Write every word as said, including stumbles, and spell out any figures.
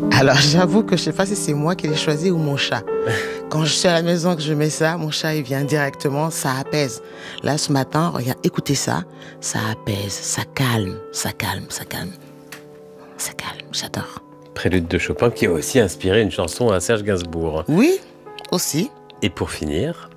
Alors, j'avoue que je sais pas si c'est moi qui l'ai choisi ou mon chat. Quand je suis à la maison que je mets ça, mon chat, il vient directement, ça apaise. Là, ce matin, regarde, écoutez ça, ça apaise, ça calme, ça calme, ça calme. Ça calme, j'adore. Prélude de Chopin qui a aussi inspiré une chanson à Serge Gainsbourg. Oui, aussi. Et pour finir,